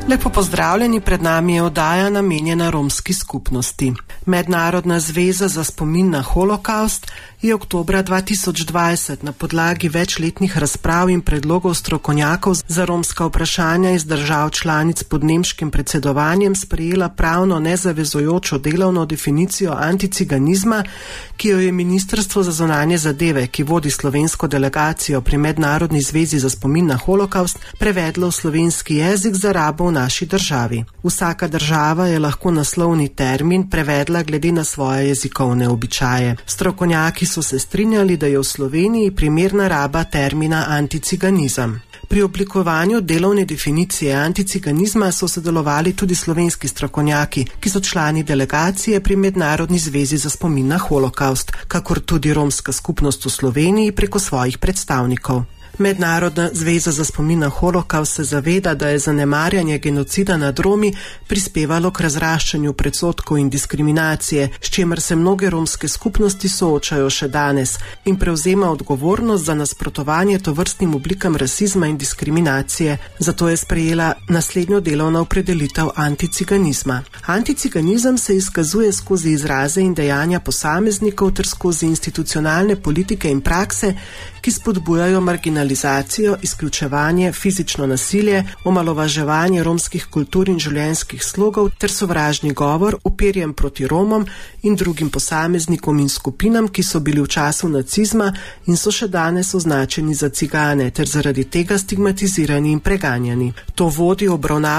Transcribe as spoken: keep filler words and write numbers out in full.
Lepo pozdravljeni, pred nami je oddaja namenjena romski skupnosti. Mednarodna zveza za spomin na holokaust je oktobra dva tisoč dvajset na podlagi večletnih razprav in predlogov strokovnjakov za romska vprašanja iz držav članic pod nemškim predsedovanjem sprejela pravno nezavezujočo delovno definicijo anticiganizma, ki jo je Ministrstvo za zunanje zadeve, ki vodi slovensko delegacijo pri Mednarodni zvezi za spomin na holokaust, prevedlo v slovenski jezik za rabo v naši državi. Vsaka država je lahko naslovni termin prevedla glede na svoje jezikovne običaje. Strokovnjaki so se strinjali, da je v Sloveniji primerna raba termina anticiganizem. Pri oblikovanju delovne definicije anticiganizma so sodelovali tudi slovenski strokovnjaki, ki so člani delegacije pri Mednarodni zvezi za spomin na holokaust, kakor tudi romska skupnost v Sloveniji preko svojih predstavnikov. Mednarodna zveza za spomin na holokaust se zaveda, da je zanemarjanje genocida nad Romi prispevalo k razraščanju predsodkov in diskriminacije, s čimer se mnoge romske skupnosti soočajo še danes, in prevzema odgovornost za nasprotovanje tovrstnim oblikam rasizma in diskriminacije. Zato je sprejela naslednjo delovno opredelitev anticiganizma. Anticiganizem se izkazuje skozi izraze in dejanja posameznikov ter skozi institucionalne politike in prakse, ki spodbujajo marginalizacijo, izključevanje, fizično nasilje, omalovaževanje romskih kultur in življenjskih slogov ter sovražni govor uperjen proti Romom in drugim posameznikom in skupinam, ki so bili v času nacizma in so še danes označeni za cigane ter zaradi tega stigmatizirani in preganjani. To vodi obravnavo